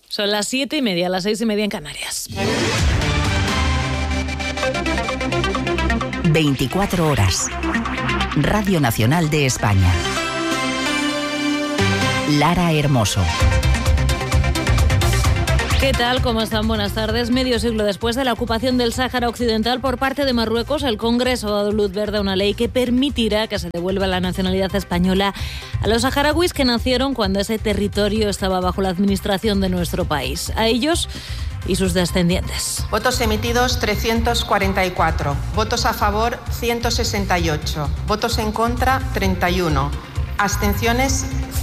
Son las 7:30, las 6:30 en Canarias. 24 horas. Radio Nacional de España. Lara Hermoso. ¿Qué tal? ¿Cómo están? Buenas tardes. Medio siglo después de la ocupación del Sáhara Occidental por parte de Marruecos, el Congreso ha dado luz verde a una ley que permitirá que se devuelva la nacionalidad española a los saharauis que nacieron cuando ese territorio estaba bajo la administración de nuestro país. A ellos y sus descendientes. Votos emitidos 344, votos a favor 168, votos en contra 31, abstenciones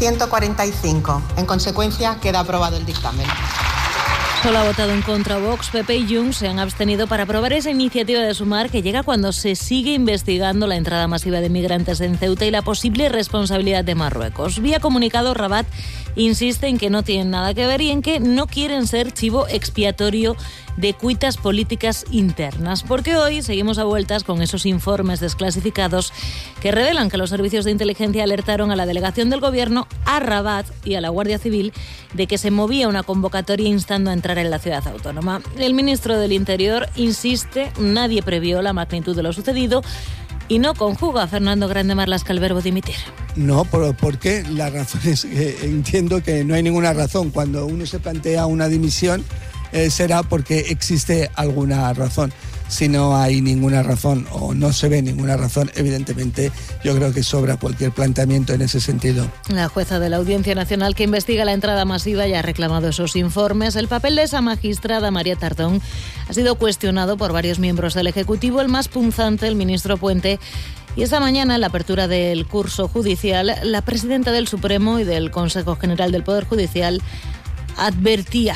145. En consecuencia, queda aprobado el dictamen. Solo ha votado en contra Vox, PP y Junts se han abstenido para aprobar esa iniciativa de Sumar que llega cuando se sigue investigando la entrada masiva de migrantes en Ceuta y la posible responsabilidad de Marruecos. Vía comunicado, Rabat insiste en que no tienen nada que ver y en que no quieren ser chivo expiatorio de cuitas políticas internas, porque hoy seguimos a vueltas con esos informes desclasificados que revelan que los servicios de inteligencia alertaron a la delegación del Gobierno, a Rabat y a la Guardia Civil de que se movía una convocatoria instando a entrar en la ciudad autónoma. El ministro del Interior insiste, nadie previó la magnitud de lo sucedido y no conjuga a Fernando Grande-Marlaska el verbo dimitir. No, ¿por qué? La razón es que entiendo que no hay ninguna razón. Cuando uno se plantea una dimisión, será porque existe alguna razón. Si no hay ninguna razón o no se ve ninguna razón, evidentemente yo creo que sobra cualquier planteamiento en ese sentido. La jueza de la Audiencia Nacional que investiga la entrada masiva ya ha reclamado esos informes. El papel de esa magistrada, María Tardón, ha sido cuestionado por varios miembros del Ejecutivo, el más punzante, el ministro Puente. Y esta mañana, en la apertura del curso judicial, la presidenta del Supremo y del Consejo General del Poder Judicial advertía.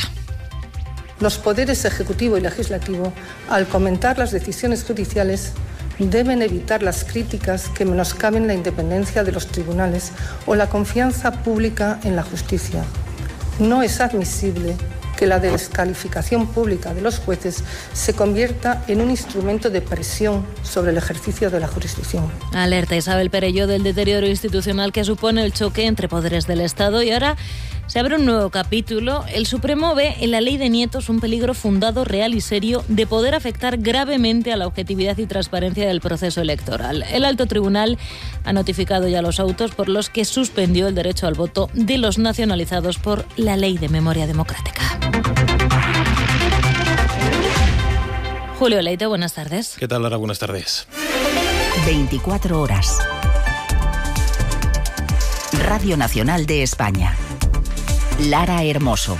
Los poderes ejecutivo y legislativo, al comentar las decisiones judiciales, deben evitar las críticas que menoscaben la independencia de los tribunales o la confianza pública en la justicia. No es admisible que la descalificación pública de los jueces se convierta en un instrumento de presión sobre el ejercicio de la jurisdicción. Alerta Isabel Perelló del deterioro institucional que supone el choque entre poderes del Estado y ahora se abre un nuevo capítulo. El Supremo ve en la ley de nietos un peligro fundado, real y serio de poder afectar gravemente a la objetividad y transparencia del proceso electoral. El alto tribunal ha notificado ya los autos por los que suspendió el derecho al voto de los nacionalizados por la Ley de Memoria Democrática. Julio Leite, buenas tardes. ¿Qué tal, Lara? Buenas tardes. 24 horas. Radio Nacional de España. Lara Hermoso.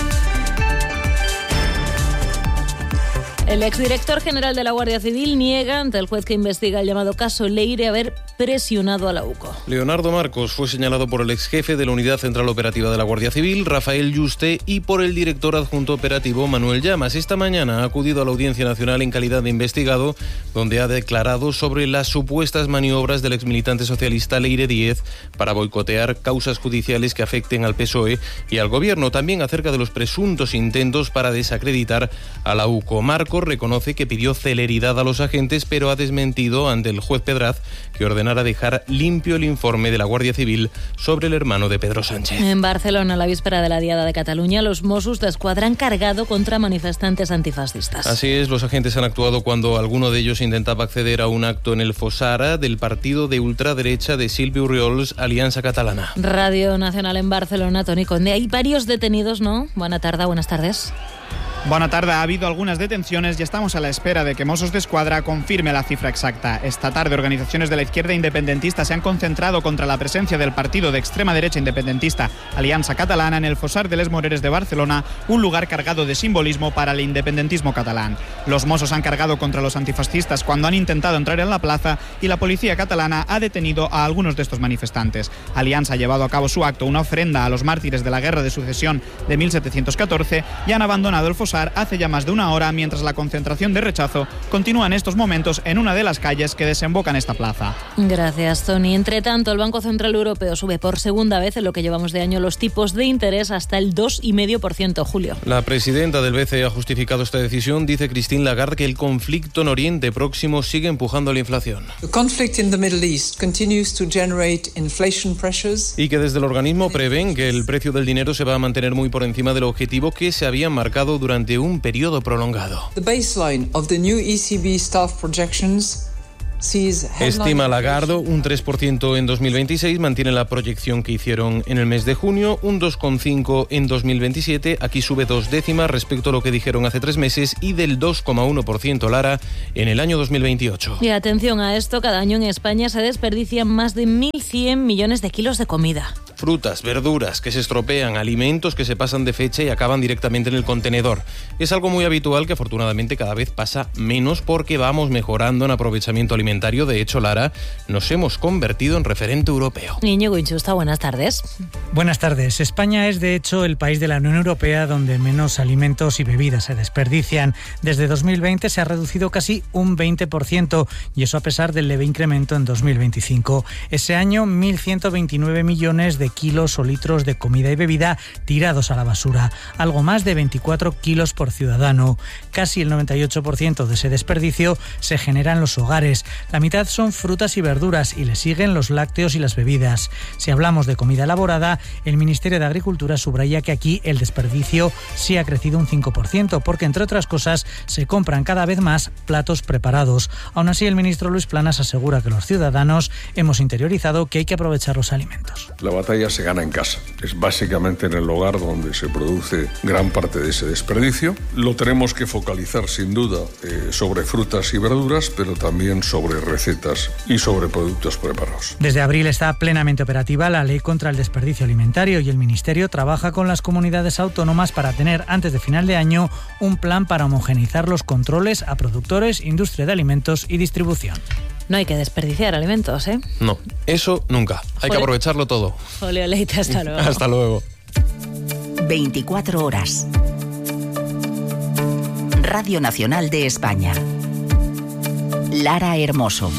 El exdirector general de la Guardia Civil niega ante el juez que investiga el llamado caso Leire haber presionado a la UCO. Leonardo Marcos fue señalado por el exjefe de la Unidad Central Operativa de la Guardia Civil, Rafael Yuste, y por el director adjunto operativo, Manuel Llamas. Esta mañana ha acudido a la Audiencia Nacional en calidad de investigado, donde ha declarado sobre las supuestas maniobras del exmilitante socialista Leire Díez para boicotear causas judiciales que afecten al PSOE y al Gobierno. También acerca de los presuntos intentos para desacreditar a la UCO. Marcos reconoce que pidió celeridad a los agentes, pero ha desmentido ante el juez Pedraz que ordenara dejar limpio el informe de la Guardia Civil sobre el hermano de Pedro Sánchez. En Barcelona, a la víspera de la Diada de Cataluña, los Mossos d'Esquadra han cargado contra manifestantes antifascistas. Así es, los agentes han actuado cuando alguno de ellos intentaba acceder a un acto en el Fossara del partido de ultraderecha de Silvio Oriols, Alianza Catalana. Radio Nacional en Barcelona, Toni Conde. Hay varios detenidos, ¿no? Buenas tardes. Bona tarda. Ha habido algunas detenciones y estamos a la espera de que Mossos d'Esquadra confirme la cifra exacta. Esta tarde, organizaciones de la izquierda independentista se han concentrado contra la presencia del partido de extrema derecha independentista Alianza Catalana en el Fossar de les Moreres de Barcelona, un lugar cargado de simbolismo para el independentismo catalán. Los Mossos han cargado contra los antifascistas cuando han intentado entrar en la plaza y la policía catalana ha detenido a algunos de estos manifestantes. Alianza ha llevado a cabo su acto, una ofrenda a los mártires de la Guerra de Sucesión de 1714, y han abandonado el Fossar posar hace ya más de una hora, mientras la concentración de rechazo continúa en estos momentos en una de las calles que desembocan esta plaza. Gracias, Tony. Entre tanto, el Banco Central Europeo sube por segunda vez en lo que llevamos de año los tipos de interés hasta el 2,5%, Julio. La presidenta del BCE ha justificado esta decisión. Dice Christine Lagarde que el conflicto en Oriente Próximo sigue empujando la inflación. Y que desde el organismo prevén que el precio del dinero se va a mantener muy por encima del objetivo que se había marcado durante un periodo prolongado. Estima Lagarde un 3% en 2026, mantiene la proyección que hicieron en el mes de junio, un 2,5% en 2027, aquí sube 2 décimas respecto a lo que dijeron hace 3 meses y del 2,1% Lara en el año 2028. Y atención a esto, cada año en España se desperdician más de 1.100 millones de kilos de comida. Frutas, verduras que se estropean, alimentos que se pasan de fecha y acaban directamente en el contenedor. Es algo muy habitual que afortunadamente cada vez pasa menos porque vamos mejorando en aprovechamiento alimentario. De hecho, Lara, nos hemos convertido en referente europeo. Íñigo Inchusta, buenas tardes. Buenas tardes. España es de hecho el país de la Unión Europea donde menos alimentos y bebidas se desperdician. Desde 2020 se ha reducido casi un 20% y eso a pesar del leve incremento en 2025. Ese año 1.129 millones de kilos o litros de comida y bebida tirados a la basura, algo más de 24 kilos por ciudadano. Casi el 98% de ese desperdicio se genera en los hogares. La mitad son frutas y verduras y le siguen los lácteos y las bebidas. Si hablamos de comida elaborada, el Ministerio de Agricultura subraya que aquí el desperdicio sí ha crecido un 5%, porque entre otras cosas se compran cada vez más platos preparados. Aún así, el ministro Luis Planas asegura que los ciudadanos hemos interiorizado que hay que aprovechar los alimentos. La batalla se gana en casa. Es básicamente en el hogar donde se produce gran parte de ese desperdicio. Lo tenemos que focalizar sin duda sobre frutas y verduras, pero también sobre recetas y sobre productos preparados. Desde abril está plenamente operativa la ley contra el desperdicio alimentario y el Ministerio trabaja con las comunidades autónomas para tener antes de final de año un plan para homogeneizar los controles a productores, industria de alimentos y distribución. No hay que desperdiciar alimentos, ¿eh? No, eso nunca. Hay que aprovecharlo todo. Julio Leite, hasta luego. Hasta luego. 24 horas. Radio Nacional de España. Lara Hermoso.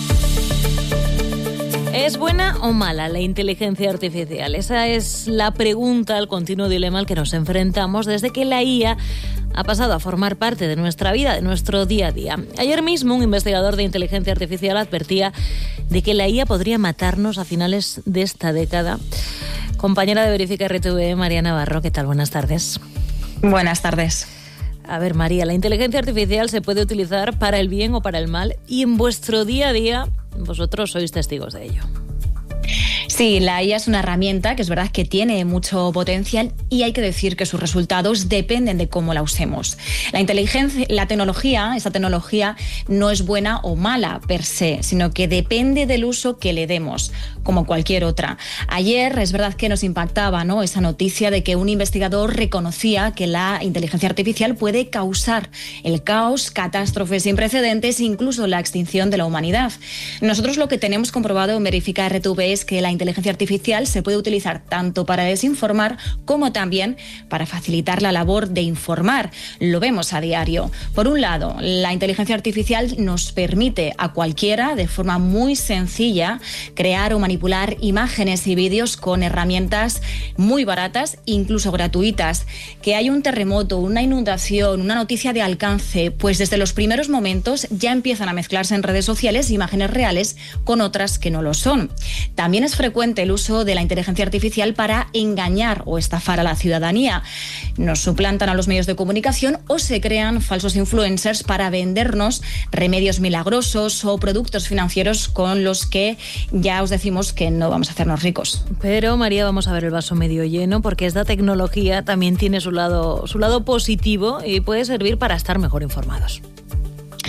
¿Es buena o mala la inteligencia artificial? Esa es la pregunta, el continuo dilema al que nos enfrentamos desde que la IA ha pasado a formar parte de nuestra vida, de nuestro día a día. Ayer mismo un investigador de inteligencia artificial advertía de que la IA podría matarnos a finales de esta década. Compañera de Verifica RTV, María Navarro, ¿qué tal? Buenas tardes. Buenas tardes. A ver, María, la inteligencia artificial se puede utilizar para el bien o para el mal y en vuestro día a día vosotros sois testigos de ello. Sí, la IA es una herramienta que es verdad que tiene mucho potencial y hay que decir que sus resultados dependen de cómo la usemos. Esta tecnología no es buena o mala per se, sino que depende del uso que le demos, como cualquier otra. Ayer es verdad que nos impactaba, ¿no?, esa noticia de que un investigador reconocía que la inteligencia artificial puede causar el caos, catástrofes sin precedentes e incluso la extinción de la humanidad. Nosotros lo que tenemos comprobado en Verifica RTV es que la inteligencia artificial se puede utilizar tanto para desinformar como también para facilitar la labor de informar. Lo vemos a diario. Por un lado, la inteligencia artificial nos permite a cualquiera, de forma muy sencilla, crear o manipular imágenes y vídeos con herramientas muy baratas, incluso gratuitas. Que hay un terremoto, una inundación, una noticia de alcance, pues desde los primeros momentos ya empiezan a mezclarse en redes sociales imágenes reales con otras que no lo son. También es frecuente el uso de la inteligencia artificial para engañar o estafar a la ciudadanía. Nos suplantan a los medios de comunicación o se crean falsos influencers para vendernos remedios milagrosos o productos financieros con los que ya os decimos que no vamos a hacernos ricos. Pero, María, vamos a ver el vaso medio lleno, porque esta tecnología también tiene su lado positivo y puede servir para estar mejor informados.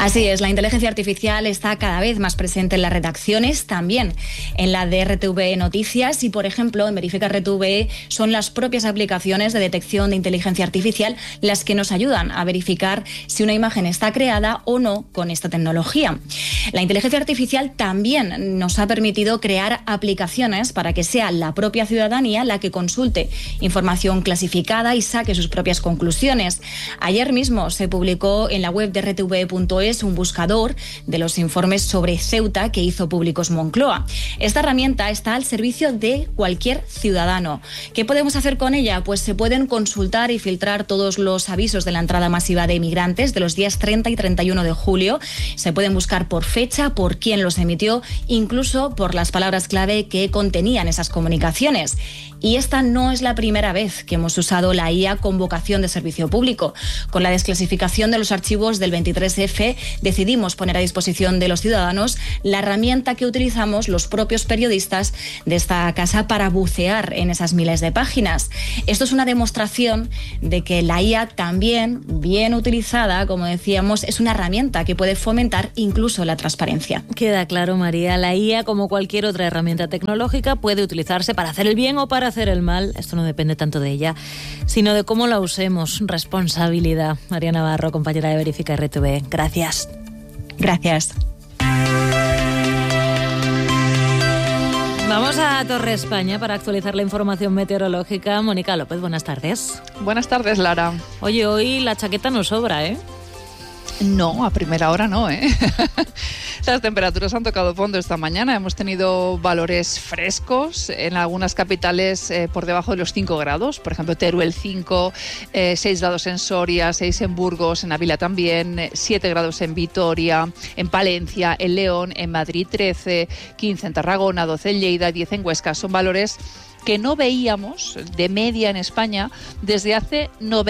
Así es, la inteligencia artificial está cada vez más presente en las redacciones, también en la de RTV Noticias y, por ejemplo, en Verifica RTV son las propias aplicaciones de detección de inteligencia artificial las que nos ayudan a verificar si una imagen está creada o no con esta tecnología. La inteligencia artificial también nos ha permitido crear aplicaciones para que sea la propia ciudadanía la que consulte información clasificada y saque sus propias conclusiones. Ayer mismo se publicó en la web de rtv.es un buscador de los informes sobre Ceuta que hizo públicos Moncloa. Esta herramienta está al servicio de cualquier ciudadano. ¿Qué podemos hacer con ella? Pues se pueden consultar y filtrar todos los avisos de la entrada masiva de migrantes de los días 30 y 31 de julio. Se pueden buscar por fecha, por quién los emitió, incluso por las palabras clave que contenían esas comunicaciones. Y esta no es la primera vez que hemos usado la IA con vocación de servicio público. Con la desclasificación de los archivos del 23F, decidimos poner a disposición de los ciudadanos la herramienta que utilizamos los propios periodistas de esta casa para bucear en esas miles de páginas. Esto es una demostración de que la IA también, bien utilizada, como decíamos, es una herramienta que puede fomentar incluso la transparencia. Queda claro, María, la IA, como cualquier otra herramienta tecnológica, puede utilizarse para hacer el bien o para hacer el mal. Esto no depende tanto de ella, sino de cómo la usemos. Responsabilidad. María Navarro, compañera de Verifica RTV. Gracias. Gracias. Vamos a Torre España para actualizar la información meteorológica. Mónica López, buenas tardes. Buenas tardes, Lara. Oye, hoy la chaqueta no sobra, ¿eh? No, a primera hora no, ¿eh? Las temperaturas han tocado fondo esta mañana. Hemos tenido valores frescos en algunas capitales por debajo de los 5 grados. Por ejemplo, Teruel 5, 6 grados en Soria, 6 en Burgos, en Ávila también, 7 grados en Vitoria, en Palencia, en León, en Madrid 13, 15 en Tarragona, 12 en Lleida, 10 en Huesca. Son valores que no veíamos de media en España desde hace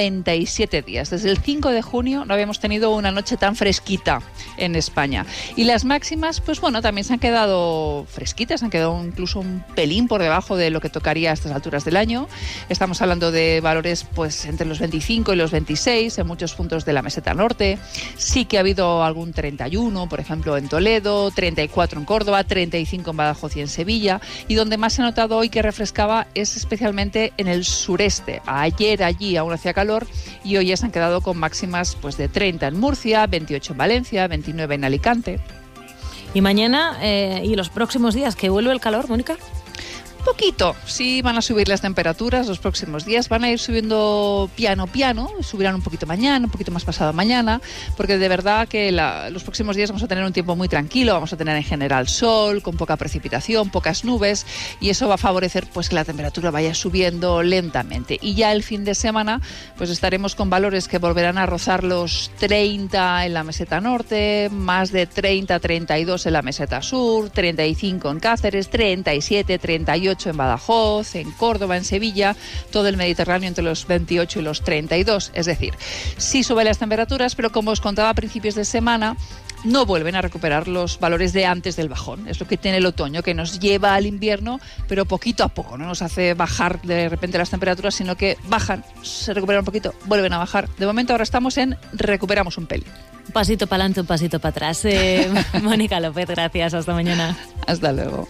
97 días. Desde el 5 de junio no habíamos tenido una noche tan fresquita en España. Y las máximas, pues bueno, también se han quedado fresquitas, han quedado incluso un pelín por debajo de lo que tocaría a estas alturas del año. Estamos hablando de valores pues entre los 25 y los 26 en muchos puntos de la meseta norte. Sí que ha habido algún 31, por ejemplo, en Toledo, 34 en Córdoba, 35 en Badajoz y en Sevilla. Y donde más se ha notado hoy que refrescaba es especialmente en el sureste. Ayer allí aún hacía calor y hoy ya se han quedado con máximas pues de 30 en Murcia, 28 en Valencia, 29 en Alicante. ¿Y mañana y los próximos días que vuelve el calor, Mónica? Poquito, sí van a subir las temperaturas los próximos días, van a ir subiendo piano, subirán un poquito mañana, un poquito más pasado mañana, porque de verdad que los próximos días vamos a tener un tiempo muy tranquilo, vamos a tener en general sol, con poca precipitación, pocas nubes, y eso va a favorecer pues que la temperatura vaya subiendo lentamente. Y ya el fin de semana pues estaremos con valores que volverán a rozar los 30 en la meseta norte, más de 30, 32 en la meseta sur, 35 en Cáceres, 37, 38 en Badajoz, en Córdoba, en Sevilla, todo el Mediterráneo entre los 28 y los 32. Es decir, sí suben las temperaturas, pero como os contaba a principios de semana, no vuelven a recuperar los valores de antes del bajón. Es lo que tiene el otoño, que nos lleva al invierno, pero poquito a poco. No nos hace bajar de repente las temperaturas, sino que bajan, se recuperan un poquito, vuelven a bajar. De momento ahora estamos en recuperamos un pelín. Un pasito para adelante, un pasito para atrás. Mónica López, gracias. Hasta mañana. Hasta luego.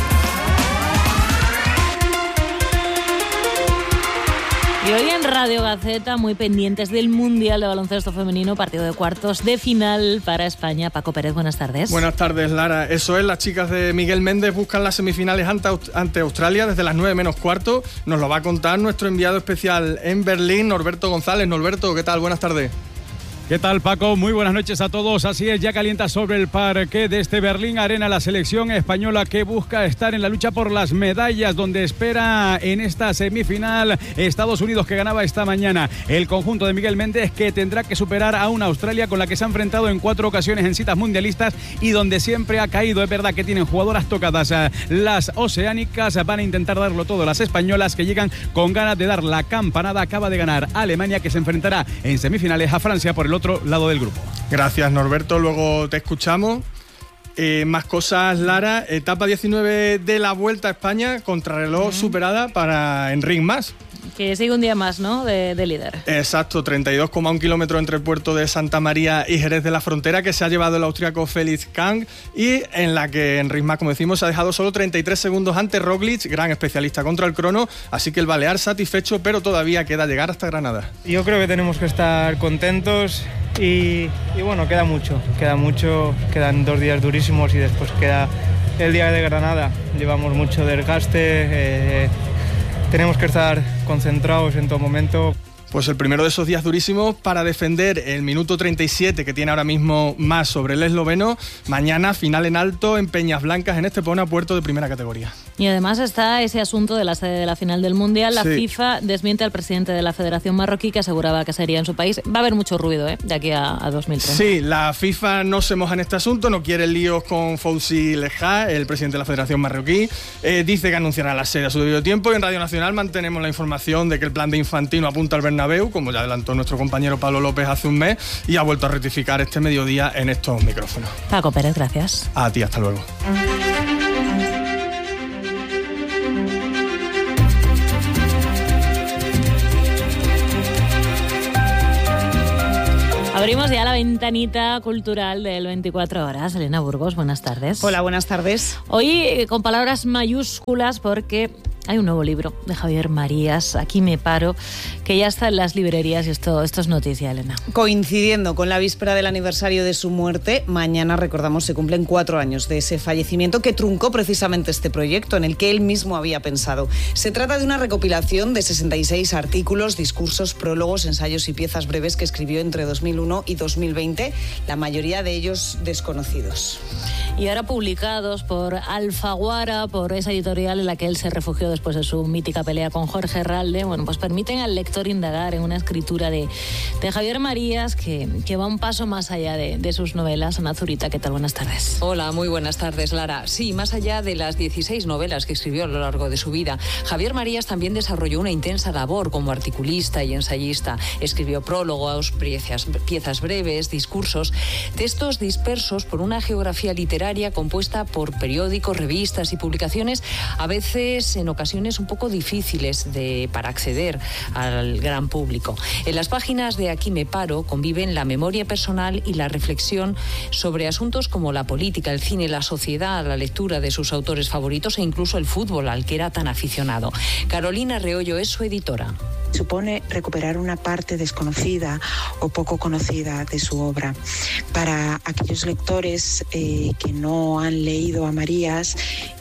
Y hoy en Radio Gaceta, muy pendientes del Mundial de Baloncesto Femenino, partido de cuartos de final para España. Paco Pérez, buenas tardes. Buenas tardes, Lara. Eso es, las chicas de Miguel Méndez buscan las semifinales ante Australia desde las 9 menos cuarto. Nos lo va a contar nuestro enviado especial en Berlín, Norberto González. Norberto, ¿qué tal? Buenas tardes. ¿Qué tal, Paco? Muy buenas noches a todos. Así es, ya calienta sobre el parqué de este Berlín Arena la selección española que busca estar en la lucha por las medallas, donde espera en esta semifinal Estados Unidos, que ganaba esta mañana. El conjunto de Miguel Méndez, que tendrá que superar a una Australia con la que se ha enfrentado en 4 ocasiones en citas mundialistas y donde siempre ha caído. Es verdad que tienen jugadoras tocadas. Las oceánicas van a intentar darlo todo. Las españolas, que llegan con ganas de dar la campanada. Acaba de ganar Alemania, que se enfrentará en semifinales a Francia por el otro lado del grupo. Gracias, Norberto, luego te escuchamos. Más cosas, Lara. Etapa 19 de la Vuelta a España, contrarreloj superada para Enric Mas. que sigue un día más, ¿no?, de líder. Exacto, 32,1 kilómetros entre el puerto de Santa María y Jerez de la Frontera, que se ha llevado el austríaco Felix Kang, y en la que en Risma, como decimos, se ha dejado solo 33 segundos ante Roglic, gran especialista contra el crono, así que el balear satisfecho, pero todavía queda llegar hasta Granada. Yo creo que tenemos que estar contentos y bueno, queda mucho, quedan 2 días durísimos y después queda el día de Granada. Llevamos mucho desgaste, tenemos que estar concentrados en todo momento. Pues el primero de esos días durísimos para defender el minuto 37 que tiene ahora mismo más sobre el esloveno. Mañana final en alto en Peñas Blancas, en Estepona, puerto de primera categoría. Y además está ese asunto de la sede de la final del Mundial. La Sí. FIFA desmiente al presidente de la Federación Marroquí, que aseguraba que sería en su país. Va a haber mucho ruido de aquí a 2030. Sí, la FIFA no se moja en este asunto, no quiere líos con Fouzi Leja, el presidente de la Federación Marroquí. Dice que anunciará la sede a su debido tiempo, y en Radio Nacional mantenemos la información de que el plan de Infantino apunta al Bernabéu, como ya adelantó nuestro compañero Pablo López hace un mes, y ha vuelto a rectificar este mediodía en estos micrófonos. Paco Pérez, gracias. A ti, hasta luego. Abrimos ya la ventanita cultural del 24 horas. Elena Burgos, buenas tardes. Hola, buenas tardes. Hoy con palabras mayúsculas, porque hay un nuevo libro de Javier Marías, Aquí me paro, que ya está en las librerías, y esto es noticia, Elena. Coincidiendo con la víspera del aniversario de su muerte, mañana, recordamos, se cumplen 4 años de ese fallecimiento que truncó precisamente este proyecto en el que él mismo había pensado. Se trata de una recopilación de 66 artículos, discursos, prólogos, ensayos y piezas breves que escribió entre 2001 y 2020, la mayoría de ellos desconocidos. Y ahora publicados por Alfaguara, por esa editorial en la que él se refugió después de su mítica pelea con Jorge Herralde, bueno, pues permiten al lector indagar en una escritura de Javier Marías que va un paso más allá de sus novelas. Ana Zurita, ¿qué tal? Buenas tardes. Hola, muy buenas tardes, Lara. Sí, más allá de las 16 novelas que escribió a lo largo de su vida, Javier Marías también desarrolló una intensa labor como articulista y ensayista. Escribió prólogos, piezas breves, discursos, textos dispersos por una geografía literaria compuesta por periódicos, revistas y publicaciones, a veces en ocasiones un poco difíciles para acceder al gran público. En las páginas de Aquí me paro conviven la memoria personal y la reflexión sobre asuntos como la política, el cine, la sociedad, la lectura de sus autores favoritos e incluso el fútbol, al que era tan aficionado. Carolina Reollo es su editora. Supone recuperar una parte desconocida o poco conocida de su obra. Para aquellos lectores que no han leído a Marías,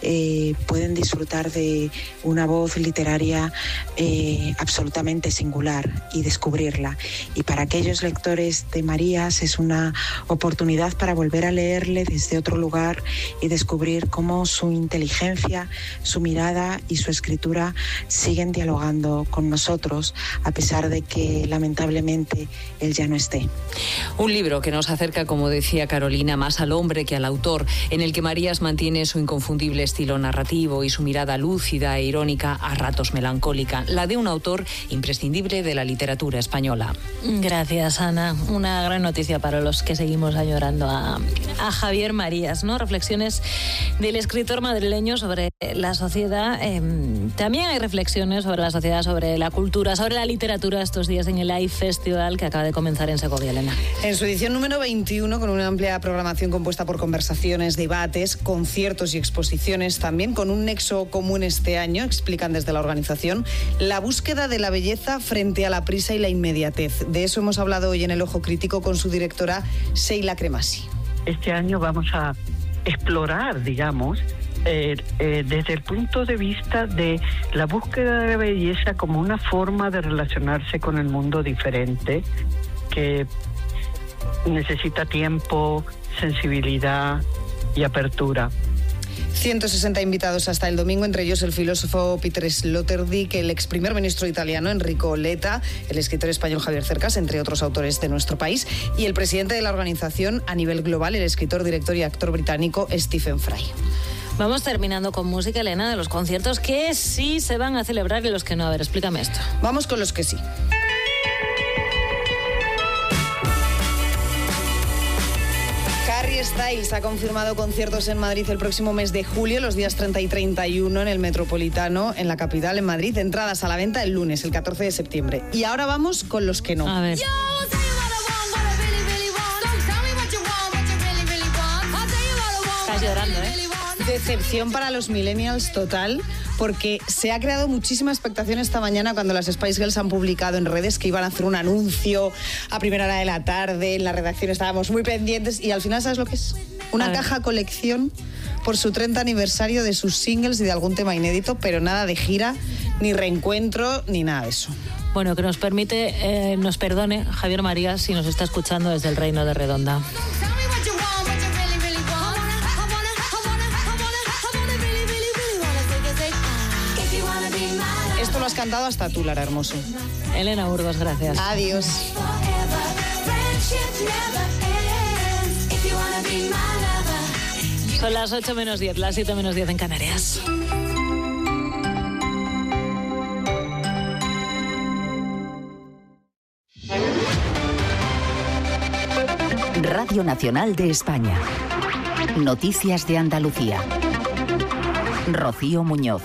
pueden disfrutar de una voz literaria absolutamente singular y descubrirla. Y para aquellos lectores de Marías es una oportunidad para volver a leerle desde otro lugar y descubrir cómo su inteligencia, su mirada y su escritura siguen dialogando con nosotros, a pesar de que lamentablemente él ya no esté. Un libro que nos acerca, como decía Carolina, más al hombre que al autor, en el que Marías mantiene su inconfundible estilo narrativo y su mirada lúcida e irónica, a ratos melancólica, la de un autor imprescindible de la literatura española. Gracias, Ana. Una gran noticia para los que seguimos añorando a Javier Marías, ¿no? Reflexiones del escritor madrileño sobre la sociedad. También hay reflexiones sobre la sociedad, sobre la cultura, sobre la literatura estos días en el AI Festival, que acaba de comenzar en Segovia, Elena. En su edición número 21, con una amplia programación compuesta por conversaciones, debates, conciertos y exposiciones, también con un nexo común este año, explican desde la organización, la búsqueda de la belleza frente a la prisa y la inmediatez. De eso hemos hablado hoy en El Ojo Crítico con su directora, Sheila Cremasi. Este año vamos a explorar, digamos, desde el punto de vista de la búsqueda de la belleza como una forma de relacionarse con el mundo diferente, que necesita tiempo, sensibilidad y apertura. 160 invitados hasta el domingo, entre ellos el filósofo Peter Sloterdijk, el ex primer ministro italiano Enrico Letta, el escritor español Javier Cercas, entre otros autores de nuestro país, y el presidente de la organización a nivel global, el escritor, director y actor británico Stephen Fry. Vamos terminando con música, Elena, de los conciertos que sí se van a celebrar y los que no. A ver, explícame esto. Vamos con los que sí. Harry Styles ha confirmado conciertos en Madrid el próximo mes de julio, los días 30 y 31 en el Metropolitano, en la capital, en Madrid. Entradas a la venta el lunes, el 14 de septiembre. Y ahora vamos con los que no. A ver. Estás llorando, ¿eh? Decepción para los millennials total, porque se ha creado muchísima expectación esta mañana cuando las Spice Girls han publicado en redes que iban a hacer un anuncio a primera hora de la tarde. En la redacción estábamos muy pendientes y al final, ¿sabes lo que es? Una caja colección por su 30 aniversario de sus singles y de algún tema inédito, pero nada de gira, ni reencuentro, ni nada de eso. Bueno, que nos perdone Javier Marías si nos está escuchando desde el Reino de Redonda. Esto lo has cantado hasta tú, Lara Hermoso. Elena Burgos, gracias. Adiós. Son las 8 menos 10, las 7 menos 10 en Canarias. Radio Nacional de España. Noticias de Andalucía. Rocío Muñoz.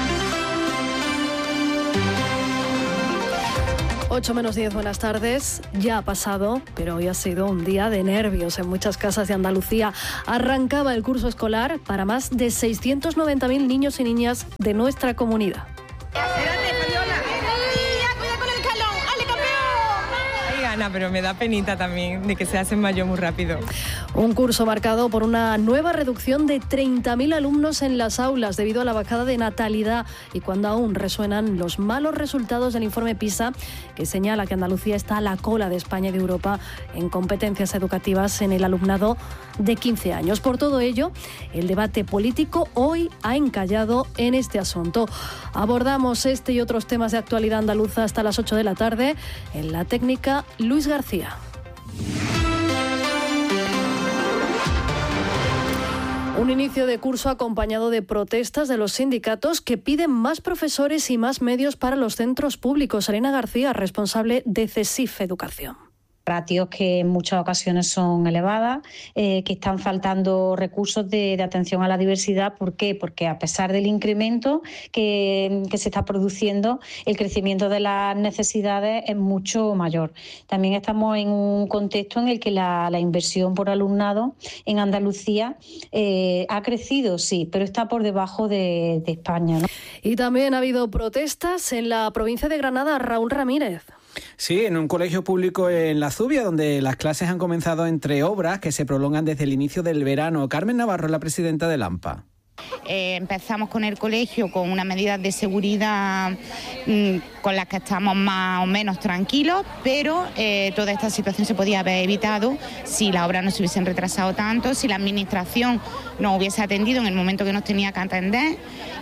8 menos 10, buenas tardes. Ya ha pasado, pero hoy ha sido un día de nervios en muchas casas de Andalucía. Arrancaba el curso escolar para más de 690.000 niños y niñas de nuestra comunidad. Pero me da penita también de que se hace mayor muy rápido. Un curso marcado por una nueva reducción de 30.000 alumnos en las aulas debido a la bajada de natalidad y cuando aún resuenan los malos resultados del informe PISA que señala que Andalucía está a la cola de España y de Europa en competencias educativas en el alumnado de 15 años. Por todo ello, el debate político hoy ha encallado en este asunto. Abordamos este y otros temas de actualidad andaluza hasta las 8 de la tarde. En la técnica, Luis García. Un inicio de curso acompañado de protestas de los sindicatos que piden más profesores y más medios para los centros públicos. Elena García, responsable de CESIF Educación. Ratios que en muchas ocasiones son elevadas, que están faltando recursos de atención a la diversidad. ¿Por qué? Porque a pesar del incremento que se está produciendo, el crecimiento de las necesidades es mucho mayor. También estamos en un contexto en el que la inversión por alumnado en Andalucía ha crecido, sí, pero está por debajo de España, ¿no? Y también ha habido protestas en la provincia de Granada. Raúl Ramírez. Sí, en un colegio público en La Zubia, donde las clases han comenzado entre obras que se prolongan desde el inicio del verano. Carmen Navarro es la presidenta del AMPA. Empezamos con el colegio con unas medidas de seguridad con las que estamos más o menos tranquilos, pero toda esta situación se podía haber evitado si las obras no se hubiesen retrasado tanto, si la administración nos hubiese atendido en el momento que nos tenía que atender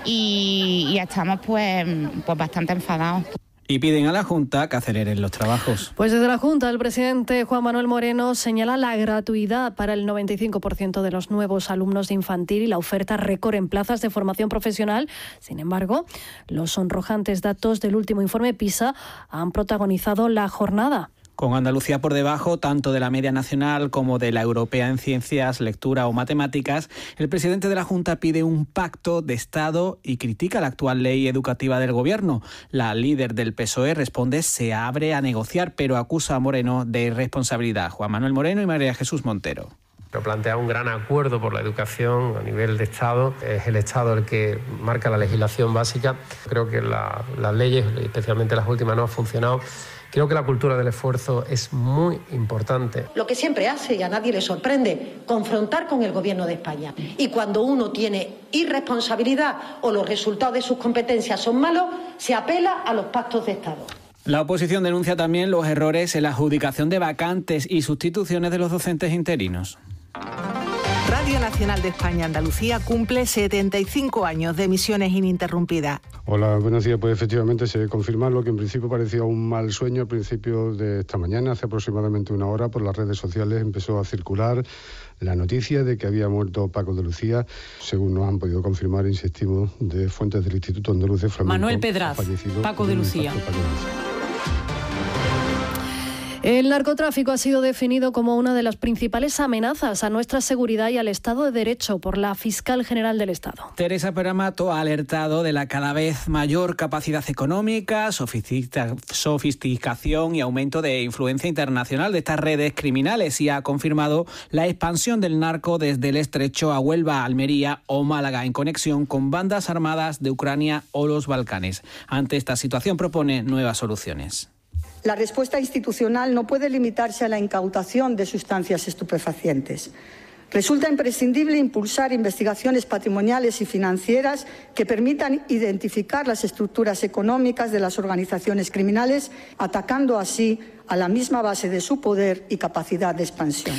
y estamos pues bastante enfadados. Y piden a la Junta que aceleren los trabajos. Pues desde la Junta, el presidente Juan Manuel Moreno señala la gratuidad para el 95% de los nuevos alumnos de infantil y la oferta récord en plazas de formación profesional. Sin embargo, los sonrojantes datos del último informe PISA han protagonizado la jornada. Con Andalucía por debajo tanto de la media nacional como de la europea en ciencias, lectura o matemáticas, el presidente de la Junta pide un pacto de Estado y critica la actual ley educativa del Gobierno. La líder del PSOE responde se abre a negociar, pero acusa a Moreno de irresponsabilidad. Juan Manuel Moreno y María Jesús Montero. Pero plantea un gran acuerdo por la educación a nivel de Estado. Es el Estado el que marca la legislación básica. Creo que las leyes, especialmente las últimas, no han funcionado. Creo que la cultura del esfuerzo es muy importante. Lo que siempre hace, y a nadie le sorprende, confrontar con el Gobierno de España. Y cuando uno tiene irresponsabilidad o los resultados de sus competencias son malos, se apela a los pactos de Estado. La oposición denuncia también los errores en la adjudicación de vacantes y sustituciones de los docentes interinos. Radio Nacional de España Andalucía cumple 75 años de emisiones ininterrumpidas. Hola, buenos días. Pues efectivamente se confirma lo que en principio parecía un mal sueño al principio de esta mañana. Hace aproximadamente una hora por las redes sociales empezó a circular la noticia de que había muerto Paco de Lucía. Según nos han podido confirmar, insistimos, de fuentes del Instituto Andaluz de Flamenco. Manuel Pedraz, Paco de Lucía. El narcotráfico ha sido definido como una de las principales amenazas a nuestra seguridad y al Estado de Derecho por la fiscal general del Estado. Teresa Peramato ha alertado de la cada vez mayor capacidad económica, sofisticación y aumento de influencia internacional de estas redes criminales y ha confirmado la expansión del narco desde el Estrecho a Huelva, Almería o Málaga, en conexión con bandas armadas de Ucrania o los Balcanes. Ante esta situación propone nuevas soluciones. La respuesta institucional no puede limitarse a la incautación de sustancias estupefacientes. Resulta imprescindible impulsar investigaciones patrimoniales y financieras que permitan identificar las estructuras económicas de las organizaciones criminales, atacando así a la misma base de su poder y capacidad de expansión.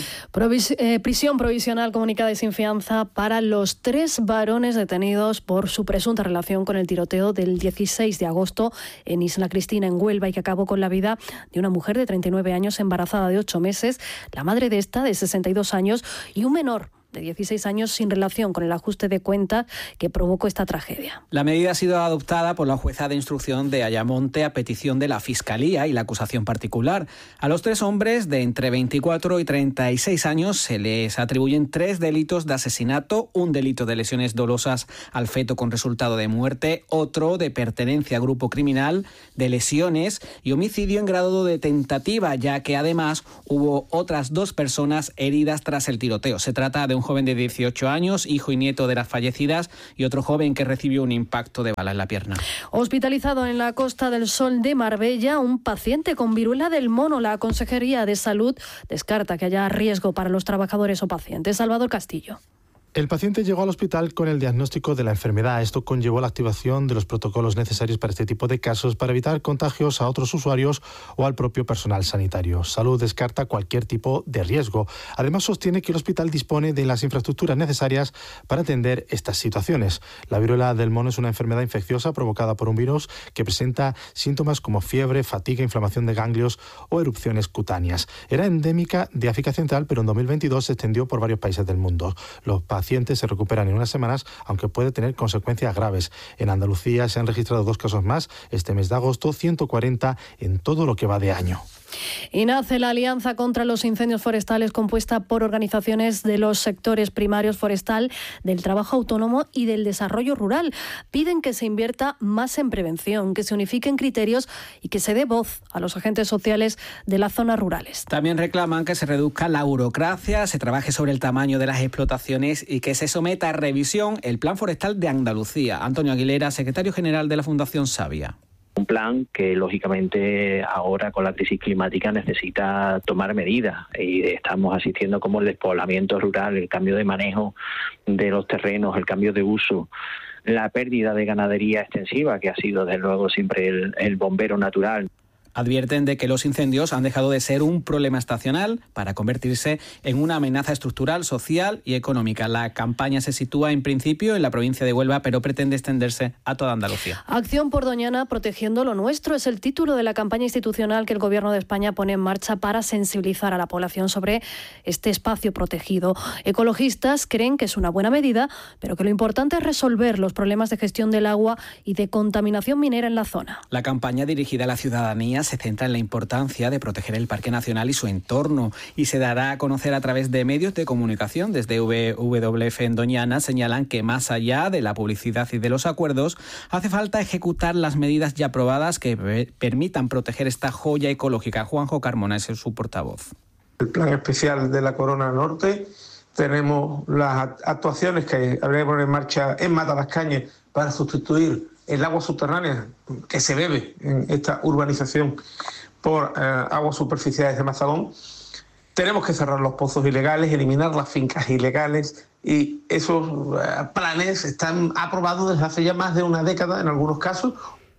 Prisión provisional comunicada y sin fianza para los 3 varones detenidos por su presunta relación con el tiroteo del 16 de agosto en Isla Cristina, en Huelva, y que acabó con la vida de una mujer de 39 años embarazada de 8 meses, la madre de esta de 62 años y un menor de 16 años sin relación con el ajuste de cuentas que provocó esta tragedia. La medida ha sido adoptada por la jueza de instrucción de Ayamonte a petición de la Fiscalía y la acusación particular. A los 3 hombres de entre 24 y 36 años se les atribuyen 3 delitos de asesinato, un delito de lesiones dolosas al feto con resultado de muerte, otro de pertenencia a grupo criminal, de lesiones y homicidio en grado de tentativa, ya que además hubo otras 2 personas heridas tras el tiroteo. Se trata de un joven de 18 años, hijo y nieto de las fallecidas, y otro joven que recibió un impacto de bala en la pierna. Hospitalizado en la Costa del Sol de Marbella, un paciente con viruela del mono. La Consejería de Salud descarta que haya riesgo para los trabajadores o pacientes. Salvador Castillo. El paciente llegó al hospital con el diagnóstico de la enfermedad. Esto conllevó la activación de los protocolos necesarios para este tipo de casos para evitar contagios a otros usuarios o al propio personal sanitario. Salud descarta cualquier tipo de riesgo. Además, sostiene que el hospital dispone de las infraestructuras necesarias para atender estas situaciones. La viruela del mono es una enfermedad infecciosa provocada por un virus que presenta síntomas como fiebre, fatiga, inflamación de ganglios o erupciones cutáneas. Era endémica de África Central, pero en 2022 se extendió por varios países del mundo. Los pacientes se recuperan en unas semanas, aunque puede tener consecuencias graves. En Andalucía se han registrado 2 casos más este mes de agosto, 140 en todo lo que va de año. Y nace la Alianza contra los Incendios Forestales, compuesta por organizaciones de los sectores primarios forestal, del trabajo autónomo y del desarrollo rural. Piden que se invierta más en prevención, que se unifiquen criterios y que se dé voz a los agentes sociales de las zonas rurales. También reclaman que se reduzca la burocracia, se trabaje sobre el tamaño de las explotaciones y que se someta a revisión el Plan Forestal de Andalucía. Antonio Aguilera, secretario general de la Fundación Savia. Un plan que, lógicamente, ahora con la crisis climática necesita tomar medidas y estamos asistiendo como el despoblamiento rural, el cambio de manejo de los terrenos, el cambio de uso, la pérdida de ganadería extensiva, que ha sido, desde luego, siempre el bombero natural. Advierten de que los incendios han dejado de ser un problema estacional para convertirse en una amenaza estructural, social y económica. La campaña se sitúa en principio en la provincia de Huelva, pero pretende extenderse a toda Andalucía. Acción por Doñana, protegiendo lo nuestro, es el título de la campaña institucional que el Gobierno de España pone en marcha para sensibilizar a la población sobre este espacio protegido. Ecologistas creen que es una buena medida, pero que lo importante es resolver los problemas de gestión del agua y de contaminación minera en la zona. La campaña dirigida a la ciudadanía se centra en la importancia de proteger el Parque Nacional y su entorno y se dará a conocer a través de medios de comunicación. Desde WWF en Doñana señalan que más allá de la publicidad y de los acuerdos, hace falta ejecutar las medidas ya aprobadas que permitan proteger esta joya ecológica. Juanjo Carmona es su portavoz. El plan especial de la Corona Norte, tenemos las actuaciones que habría que poner en marcha en Matalascañas para sustituir el agua subterránea que se bebe en esta urbanización por aguas superficiales de Mazagón. Tenemos que cerrar los pozos ilegales, eliminar las fincas ilegales y esos planes están aprobados desde hace ya más de una década en algunos casos.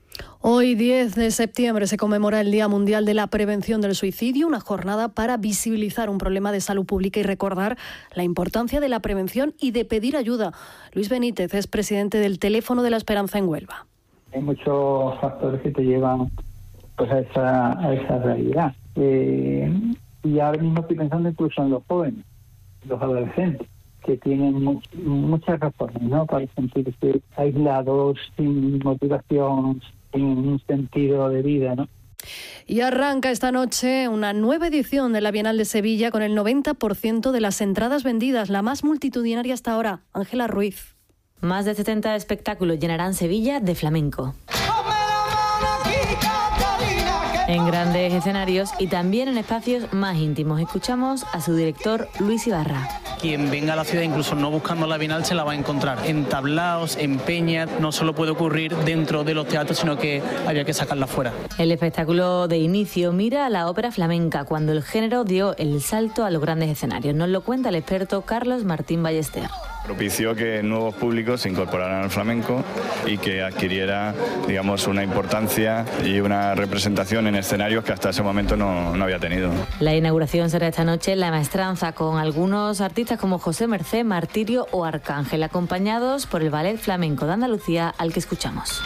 Hoy, 10 de septiembre, se conmemora el Día Mundial de la Prevención del Suicidio, una jornada para visibilizar un problema de salud pública y recordar la importancia de la prevención y de pedir ayuda. Luis Benítez es presidente del Teléfono de la Esperanza en Huelva. Hay muchos factores que te llevan pues a esa realidad. Y ahora mismo estoy pensando incluso en los jóvenes, los adolescentes, que tienen muchas razones, ¿no?, para sentirse aislados, sin motivación, sin un sentido de vida, ¿no? Y arranca esta noche una nueva edición de la Bienal de Sevilla con el 90% de las entradas vendidas, la más multitudinaria hasta ahora. Ángela Ruiz. Más de 70 espectáculos llenarán Sevilla de flamenco. En grandes escenarios y también en espacios más íntimos. Escuchamos a su director, Luis Ibarra. Quien venga a la ciudad, incluso no buscando la Bienal, se la va a encontrar en tablaos, en peñas. No solo puede ocurrir dentro de los teatros, sino que había que sacarla fuera. El espectáculo de inicio mira a la ópera flamenca cuando el género dio el salto a los grandes escenarios. Nos lo cuenta el experto Carlos Martín Ballester. Propició que nuevos públicos se incorporaran al flamenco y que adquiriera, digamos, una importancia y una representación en escenarios que hasta ese momento no había tenido. La inauguración será esta noche en La Maestranza con algunos artistas como José Mercé, Martirio o Arcángel, acompañados por el Ballet Flamenco de Andalucía, al que escuchamos.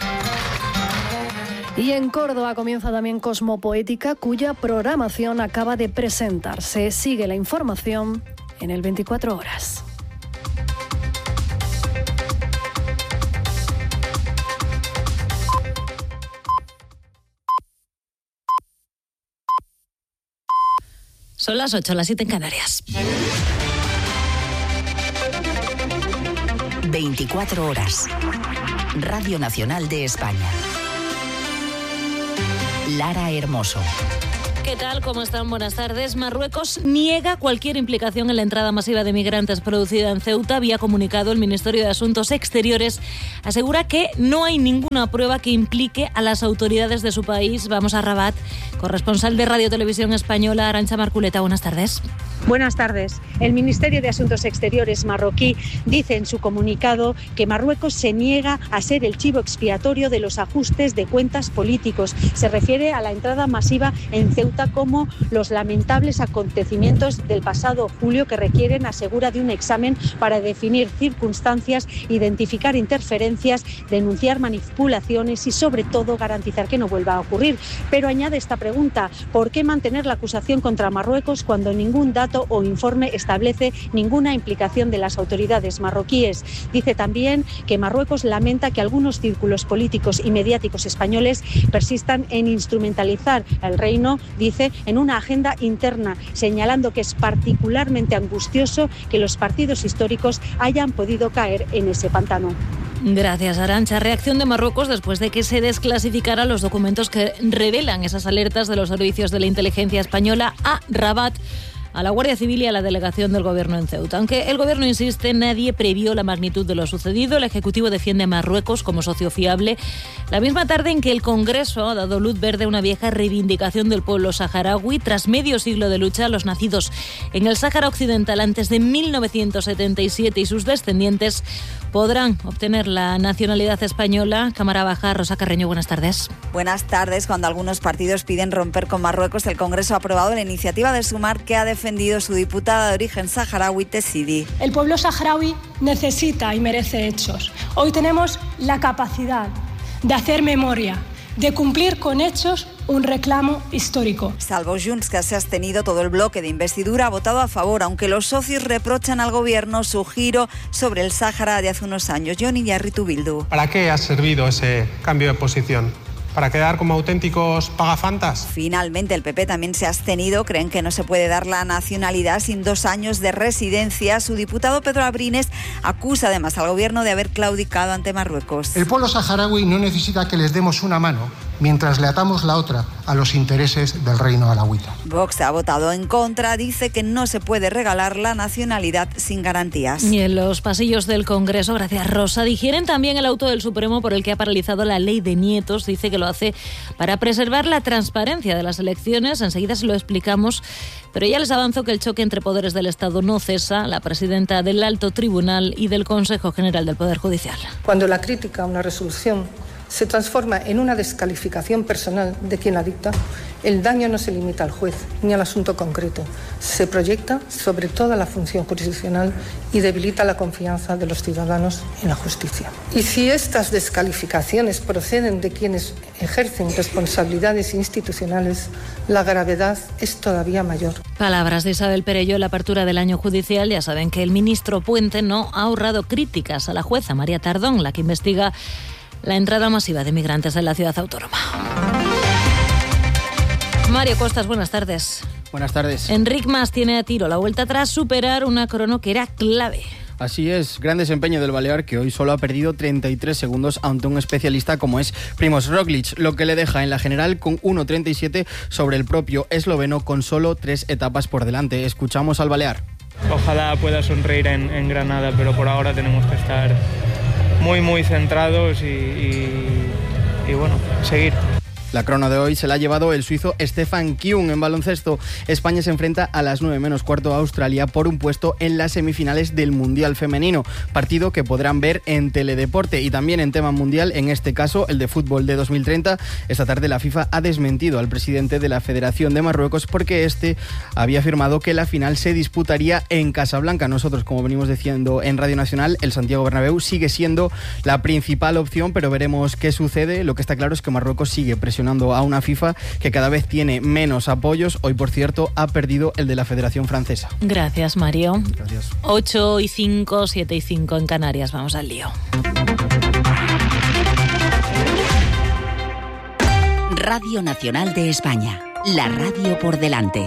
Y en Córdoba comienza también Cosmopoética, cuya programación acaba de presentarse. Sigue la información en el 24 horas. Son las 8, las 7 en Canarias. 24 horas. Radio Nacional de España. Lara Hermoso. ¿Qué tal? ¿Cómo están? Buenas tardes. Marruecos niega cualquier implicación en la entrada masiva de migrantes producida en Ceuta. Vía comunicado, el Ministerio de Asuntos Exteriores asegura que no hay ninguna prueba que implique a las autoridades de su país. Vamos a Rabat. Corresponsal de Radio Televisión Española, Arantxa Marculeta. Buenas tardes. Buenas tardes. El Ministerio de Asuntos Exteriores marroquí dice en su comunicado que Marruecos se niega a ser el chivo expiatorio de los ajustes de cuentas políticos. Se refiere a la entrada masiva en Ceuta como los lamentables acontecimientos del pasado julio que requieren, asegura, de un examen para definir circunstancias, identificar interferencias, denunciar manipulaciones y sobre todo garantizar que no vuelva a ocurrir. Pero añade esta pregunta: ¿por qué mantener la acusación contra Marruecos cuando ningún dato o informe establece ninguna implicación de las autoridades marroquíes? Dice también que Marruecos lamenta que algunos círculos políticos y mediáticos españoles persistan en instrumentalizar el reino, dice, en una agenda interna, señalando que es particularmente angustioso que los partidos históricos hayan podido caer en ese pantano. Gracias, Arantxa. Reacción de Marruecos después de que se desclasificaran los documentos que revelan esas alertas de los servicios de la inteligencia española a Rabat, a la Guardia Civil y a la delegación del Gobierno en Ceuta. Aunque el Gobierno insiste, nadie previó la magnitud de lo sucedido. El Ejecutivo defiende a Marruecos como socio fiable, la misma tarde en que el Congreso ha dado luz verde a una vieja reivindicación del pueblo saharaui. Tras medio siglo de lucha, los nacidos en el Sáhara Occidental antes de 1977 y sus descendientes podrán obtener la nacionalidad española. Cámara Baja, Rosa Carreño, buenas tardes. Buenas tardes. Cuando algunos partidos piden romper con Marruecos, el Congreso ha aprobado la iniciativa de Sumar que ha defendido su diputada de origen saharaui, Tessidi. El pueblo saharaui necesita y merece hechos. Hoy tenemos la capacidad de hacer memoria, de cumplir con hechos un reclamo histórico. Salvo Junts, que se ha abstenido, todo el bloque de investidura ha votado a favor, aunque los socios reprochan al gobierno su giro sobre el Sáhara de hace unos años. Jon Iñarritu, Bildu. ¿Para qué ha servido ese cambio de posición? ¿Para quedar como auténticos pagafantas? Finalmente, el PP también se ha abstenido. Creen que no se puede dar la nacionalidad sin 2 años de residencia. Su diputado Pedro Abrines acusa además al gobierno de haber claudicado ante Marruecos. El pueblo saharaui no necesita que les demos una mano mientras le atamos la otra a los intereses del reino alauita. Vox ha votado en contra, dice que no se puede regalar la nacionalidad sin garantías. Y en los pasillos del Congreso, gracias Rosa, digieren también el auto del Supremo por el que ha paralizado la ley de nietos. Dice que lo hace para preservar la transparencia de las elecciones. Enseguida se lo explicamos, pero ya les avanzo que el choque entre poderes del Estado no cesa. La presidenta del Alto Tribunal y del Consejo General del Poder Judicial. Cuando la crítica a una resolución se transforma en una descalificación personal de quien la dicta, el daño no se limita al juez ni al asunto concreto. Se proyecta sobre toda la función jurisdiccional y debilita la confianza de los ciudadanos en la justicia. Y si estas descalificaciones proceden de quienes ejercen responsabilidades institucionales, la gravedad es todavía mayor. Palabras de Isabel Perelló en la apertura del año judicial. Ya saben que el ministro Puente no ha ahorrado críticas a la jueza María Tardón, la que investiga la entrada masiva de migrantes en la ciudad autónoma. Mario Costas, buenas tardes. Buenas tardes. Enric Mas tiene a tiro la vuelta tras superar una crono que era clave. Así es, gran desempeño del balear, que hoy solo ha perdido 33 segundos ante un especialista como es Primož Roglič, lo que le deja en la general con 1.37 sobre el propio esloveno con solo 3 etapas por delante. Escuchamos al balear. Ojalá pueda sonreír en Granada, pero por ahora tenemos que estar muy centrados y bueno, seguir. La crono de hoy se la ha llevado el suizo Stefan Kühn. En baloncesto, España se enfrenta a las 9:45 a Australia por un puesto en las semifinales del Mundial Femenino, partido que podrán ver en Teledeporte. Y también en tema mundial, en este caso el de fútbol de 2030, esta tarde la FIFA ha desmentido al presidente de la Federación de Marruecos porque este había afirmado que la final se disputaría en Casablanca. Nosotros, como venimos diciendo en Radio Nacional, el Santiago Bernabéu sigue siendo la principal opción, pero veremos qué sucede. Lo que está claro es que Marruecos sigue presionando a una FIFA que cada vez tiene menos apoyos. Hoy, por cierto, ha perdido el de la Federación Francesa. Gracias, Mario. Gracias. 8:05, 7:05 en Canarias. Vamos al lío. Radio Nacional de España. La radio por delante.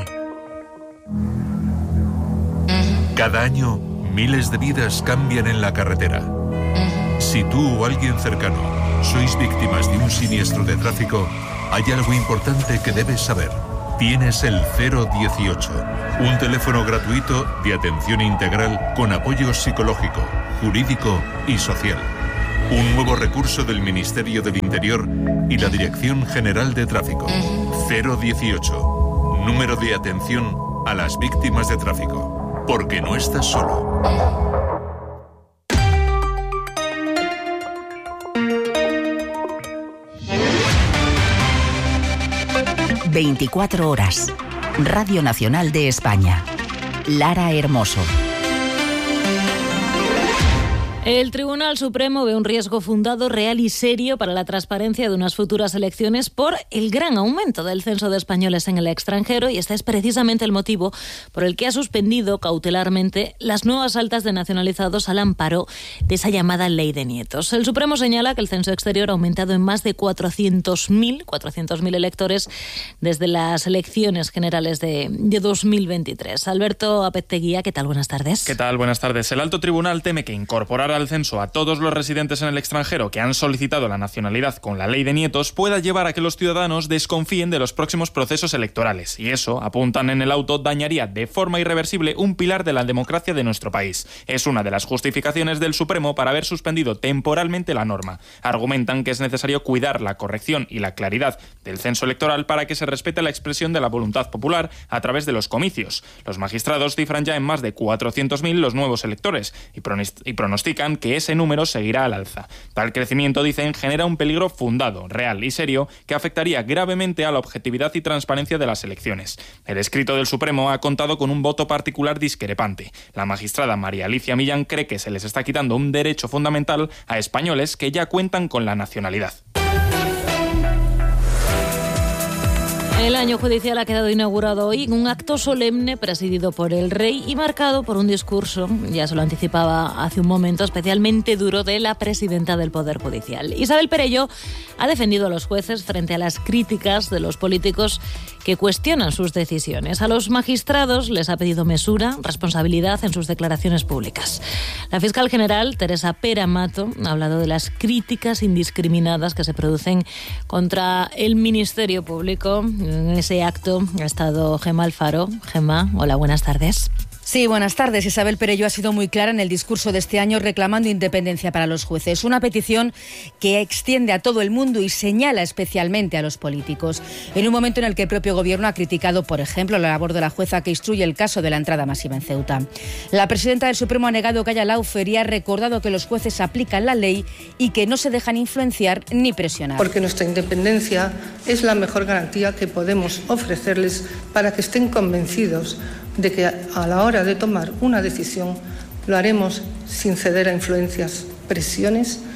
Cada año, miles de vidas cambian en la carretera. Si tú o alguien cercano sois víctimas de un siniestro de tráfico, hay algo importante que debes saber. Tienes el 018, un teléfono gratuito de atención integral con apoyo psicológico, jurídico y social. Un nuevo recurso del Ministerio del Interior y la Dirección General de Tráfico. 018, número de atención a las víctimas de tráfico. Porque no estás solo. 24 horas. Radio Nacional de España. Lara Hermoso. El Tribunal Supremo ve un riesgo fundado, real y serio para la transparencia de unas futuras elecciones por el gran aumento del censo de españoles en el extranjero, y este es precisamente el motivo por el que ha suspendido cautelarmente las nuevas altas de nacionalizados al amparo de esa llamada ley de nietos. El Supremo señala que el censo exterior ha aumentado en más de 400.000 electores desde las elecciones generales de 2023. Alberto Apezteguía, ¿qué tal? Buenas tardes. ¿Qué tal? Buenas tardes. El Alto Tribunal teme que incorporar al censo a todos los residentes en el extranjero que han solicitado la nacionalidad con la ley de nietos pueda llevar a que los ciudadanos desconfíen de los próximos procesos electorales. Y eso, apuntan en el auto, dañaría de forma irreversible un pilar de la democracia de nuestro país. Es una de las justificaciones del Supremo para haber suspendido temporalmente la norma. Argumentan que es necesario cuidar la corrección y la claridad del censo electoral para que se respete la expresión de la voluntad popular a través de los comicios. Los magistrados cifran ya en más de 400.000 los nuevos electores y pronostican que ese número seguirá al alza. Tal crecimiento, dicen, genera un peligro fundado, real y serio que afectaría gravemente a la objetividad y transparencia de las elecciones. El escrito del Supremo ha contado con un voto particular discrepante. La magistrada María Alicia Millán cree que se les está quitando un derecho fundamental a españoles que ya cuentan con la nacionalidad. El año judicial ha quedado inaugurado hoy en un acto solemne presidido por el rey y marcado por un discurso, ya se lo anticipaba hace un momento, especialmente duro de la presidenta del Poder Judicial. Isabel Perelló ha defendido a los jueces frente a las críticas de los políticos que cuestionan sus decisiones. A los magistrados les ha pedido mesura, responsabilidad en sus declaraciones públicas. La fiscal general, Teresa Pera Mato, ha hablado de las críticas indiscriminadas que se producen contra el Ministerio Público. En ese acto ha estado Gemma Alfaro. Gemma, hola, buenas tardes. Sí, buenas tardes. Isabel Perelló ha sido muy clara en el discurso de este año reclamando independencia para los jueces. Una petición que extiende a todo el mundo y señala especialmente a los políticos. En un momento en el que el propio Gobierno ha criticado, por ejemplo, la labor de la jueza que instruye el caso de la entrada masiva en Ceuta. La presidenta del Supremo ha negado que haya lawfare y ha recordado que los jueces aplican la ley y que no se dejan influenciar ni presionar. Porque nuestra independencia es la mejor garantía que podemos ofrecerles para que estén convencidos de que a la hora de tomar una decisión lo haremos sin ceder a influencias, presiones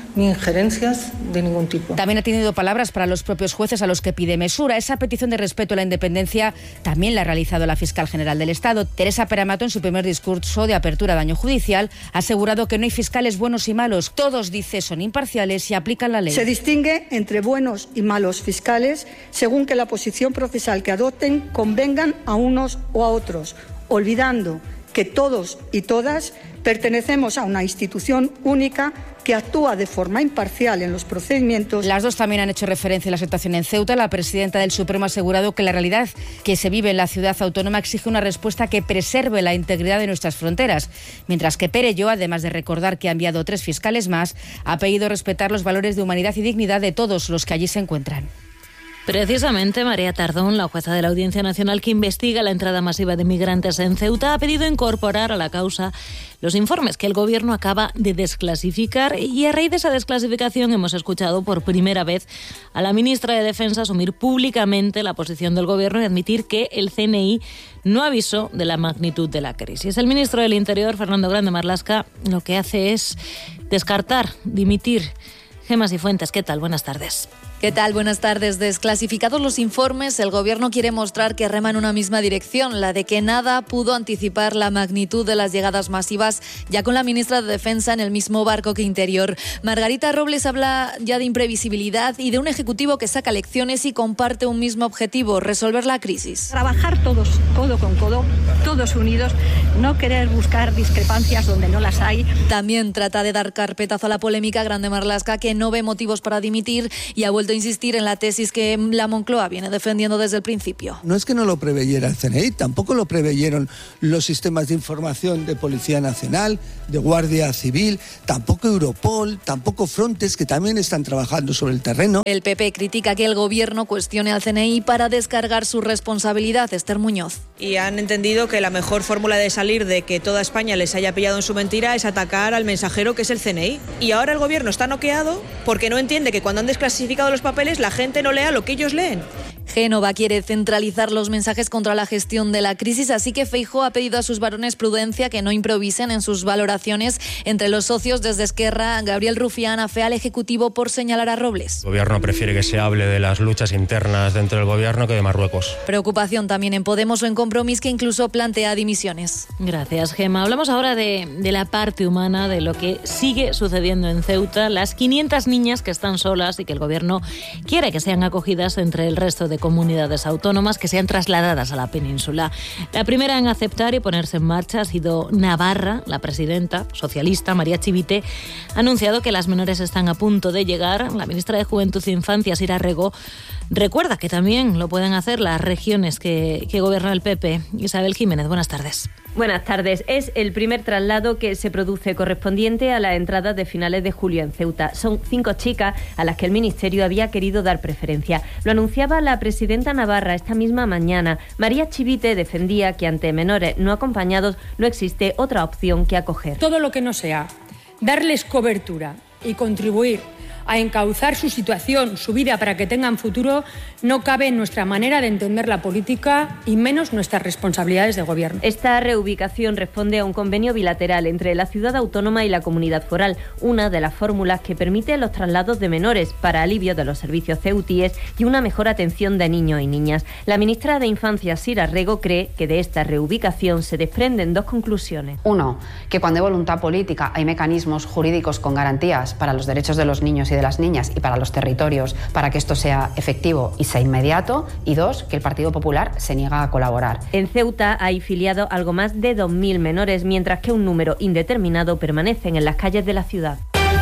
ni injerencias de ningún tipo. También ha tenido palabras para los propios jueces a los que pide mesura. Esa petición de respeto a la independencia también la ha realizado la fiscal general del Estado. Teresa Peramato, en su primer discurso de apertura de año judicial, ha asegurado que no hay fiscales buenos y malos. Todos, dice, son imparciales y aplican la ley. Se distingue entre buenos y malos fiscales según que la posición procesal que adopten convengan a unos o a otros, olvidando que todos y todas pertenecemos a una institución única que actúa de forma imparcial en los procedimientos. Las dos también han hecho referencia a la situación en Ceuta. La presidenta del Supremo ha asegurado que la realidad que se vive en la ciudad autónoma exige una respuesta que preserve la integridad de nuestras fronteras, mientras que Perelló, además de recordar que ha enviado 3 fiscales más, ha pedido respetar los valores de humanidad y dignidad de todos los que allí se encuentran. Precisamente, María Tardón, la jueza de la Audiencia Nacional que investiga la entrada masiva de migrantes en Ceuta, ha pedido incorporar a la causa los informes que el Gobierno acaba de desclasificar, y a raíz de esa desclasificación hemos escuchado por primera vez a la ministra de Defensa asumir públicamente la posición del Gobierno y admitir que el CNI no avisó de la magnitud de la crisis. El ministro del Interior, Fernando Grande Marlaska, lo que hace es descartar, dimitir. Gemma Cifuentes, ¿qué tal? Buenas tardes. ¿Qué tal? Buenas tardes. Desclasificados los informes, el Gobierno quiere mostrar que rema en una misma dirección, la de que nada pudo anticipar la magnitud de las llegadas masivas, ya con la ministra de Defensa en el mismo barco que Interior. Margarita Robles habla ya de imprevisibilidad y de un Ejecutivo que saca lecciones y comparte un mismo objetivo: resolver la crisis. Trabajar todos, codo con codo, todos unidos, no querer buscar discrepancias donde no las hay. También trata de dar carpetazo a la polémica Grande Marlaska, que no ve motivos para dimitir y ha vuelto a insistir en la tesis que la Moncloa viene defendiendo desde el principio. No es que no lo preveyera el CNI, tampoco lo preveyeron los sistemas de información de Policía Nacional, de Guardia Civil, tampoco Europol, tampoco Frontex, que también están trabajando sobre el terreno. El PP critica que el Gobierno cuestione al CNI para descargar su responsabilidad. Esther Muñoz. Y han entendido que la mejor fórmula de salir de que toda España les haya pillado en su mentira es atacar al mensajero, que es el CNI. Y ahora el Gobierno está noqueado porque no entiende que cuando han desclasificado los papeles la gente no lea lo que ellos leen. Génova quiere centralizar los mensajes contra la gestión de la crisis, así que Feijóo ha pedido a sus varones prudencia, que no improvisen en sus valoraciones. Entre los socios, desde Esquerra, Gabriel Rufián afea al Ejecutivo por señalar a Robles. El Gobierno prefiere que se hable de las luchas internas dentro del Gobierno que de Marruecos. Preocupación también en Podemos o en Compromís, que incluso plantea dimisiones. Gracias, Gemma. Hablamos ahora de la parte humana, de lo que sigue sucediendo en Ceuta, las 500 niñas que están solas y que el Gobierno quiere que sean acogidas entre el resto de comunidades autónomas, que sean trasladadas a la península. La primera en aceptar y ponerse en marcha ha sido Navarra. La presidenta socialista, María Chivite, ha anunciado que las menores están a punto de llegar. La ministra de Juventud e Infancia, Sira Rego, recuerda que también lo pueden hacer las regiones que gobierna el PP. Isabel Jiménez, buenas tardes. Buenas tardes. Es el primer traslado que se produce correspondiente a la entrada de finales de julio en Ceuta. Son 5 chicas a las que el Ministerio había querido dar preferencia. Lo anunciaba la presidenta navarra esta misma mañana. María Chivite defendía que ante menores no acompañados no existe otra opción que acoger. Todo lo que no sea darles cobertura y contribuir a encauzar su situación, su vida, para que tengan futuro, no cabe en nuestra manera de entender la política y menos nuestras responsabilidades de gobierno. Esta reubicación responde a un convenio bilateral entre la ciudad autónoma y la comunidad foral, una de las fórmulas que permite los traslados de menores para alivio de los servicios ceutíes y una mejor atención de niños y niñas. La ministra de Infancia, Sira Rego, cree que de esta reubicación se desprenden 2 conclusiones. Uno, que cuando hay voluntad política hay mecanismos jurídicos con garantías para los derechos de los niños y de las niñas y para los territorios para que esto sea efectivo y sea inmediato. Y 2, que el Partido Popular se niega a colaborar. En Ceuta hay filiado algo más de 2.000 menores, mientras que un número indeterminado permanecen en las calles de la ciudad.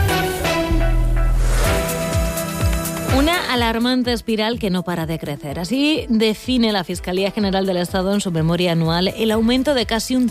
Una alarmante espiral que no para de crecer. Así define la Fiscalía General del Estado en su memoria anual el aumento de casi un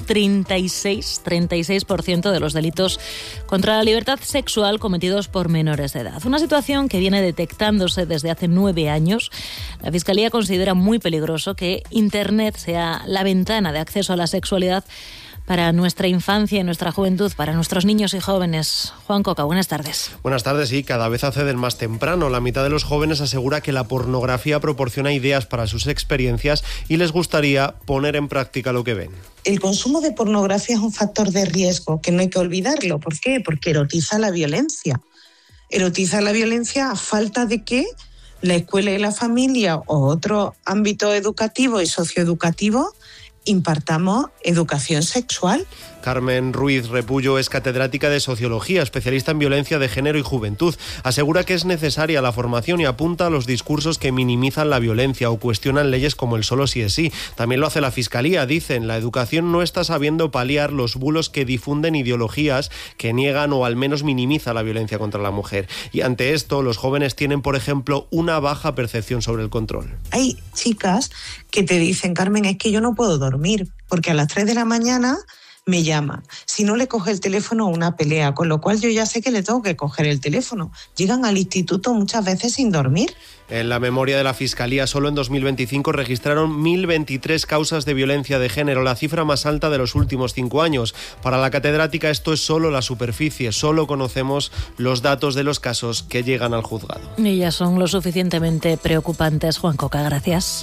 36% de los delitos contra la libertad sexual cometidos por menores de edad. Una situación que viene detectándose desde hace 9 años. La Fiscalía considera muy peligroso que Internet sea la ventana de acceso a la sexualidad para nuestra infancia y nuestra juventud, para nuestros niños y jóvenes. Juan Coca, buenas tardes. Buenas tardes, y cada vez acceden más temprano. La mitad de los jóvenes asegura que la pornografía proporciona ideas para sus experiencias y les gustaría poner en práctica lo que ven. El consumo de pornografía es un factor de riesgo que no hay que olvidarlo. ¿Por qué? Porque erotiza la violencia. erotizar la violencia a falta de que la escuela y la familia o otro ámbito educativo y socioeducativo impartamos educación sexual. Carmen Ruiz Repullo es catedrática de Sociología, especialista en violencia de género y juventud. Asegura que es necesaria la formación y apunta a los discursos que minimizan la violencia o cuestionan leyes como el solo sí es sí. También lo hace la Fiscalía. Dicen, la educación no está sabiendo paliar los bulos que difunden ideologías que niegan o al menos minimizan la violencia contra la mujer. Y ante esto, los jóvenes tienen, por ejemplo, una baja percepción sobre el control. Hay chicas que te dicen, Carmen, es que yo no puedo dormir porque a las 3 de la mañana me llama. Si no le coge el teléfono, una pelea, con lo cual yo ya sé que le tengo que coger el teléfono. Llegan al instituto muchas veces sin dormir. En la memoria de la Fiscalía, solo en 2025 registraron 1.023 causas de violencia de género, la cifra más alta de los últimos 5 años. Para la catedrática esto es solo la superficie, solo conocemos los datos de los casos que llegan al juzgado. Y ya son lo suficientemente preocupantes. Juan Coca, gracias.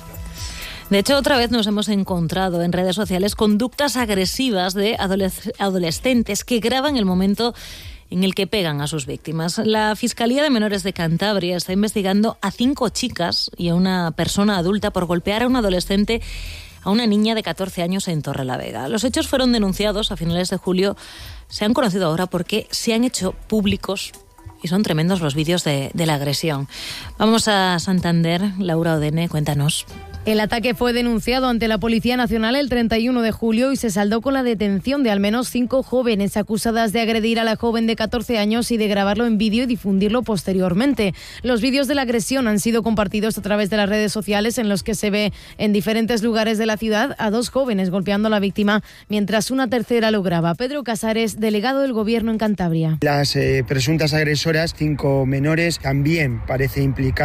De hecho, otra vez nos hemos encontrado en redes sociales conductas agresivas de adolescentes que graban el momento en el que pegan a sus víctimas. La Fiscalía de Menores de Cantabria está investigando a 5 chicas y a una persona adulta por golpear a un adolescente, a una niña de 14 años en Torrelavega. Los hechos fueron denunciados a finales de julio. Se han conocido ahora porque se han hecho públicos y son tremendos los vídeos de la agresión. Vamos a Santander. Laura Odene, cuéntanos. El ataque fue denunciado ante la Policía Nacional el 31 de julio y se saldó con la detención de al menos 5 jóvenes acusadas de agredir a la joven de 14 años y de grabarlo en vídeo y difundirlo posteriormente. Los vídeos de la agresión han sido compartidos a través de las redes sociales en los que se ve en diferentes lugares de la ciudad a 2 jóvenes golpeando a la víctima mientras una tercera lo graba. Pedro Casares, delegado del Gobierno en Cantabria. Las presuntas agresoras, 5 menores, también parece implicar